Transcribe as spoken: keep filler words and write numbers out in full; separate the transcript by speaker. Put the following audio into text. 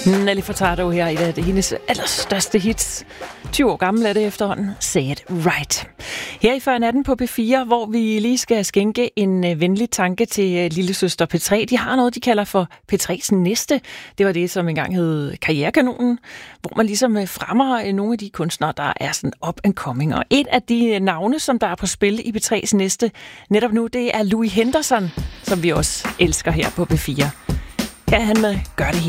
Speaker 1: Nelly Furtado her i det hendes allerstørste hits. tyve år gammel er det efterhånden. Say it right. Her i Før natten på P fire, hvor vi lige skal skænke en venlig tanke til lille søster P tre. De har noget, de kalder for P tre's næste. Det var det, som engang hed Karrierekanonen, hvor man ligesom fremmer nogle af de kunstnere, der er sådan up and coming. Og et af de navne, som der er på spil i P tre's næste netop nu, det er Louis Henderson, som vi også elsker her på P fire. Her er han med Gør det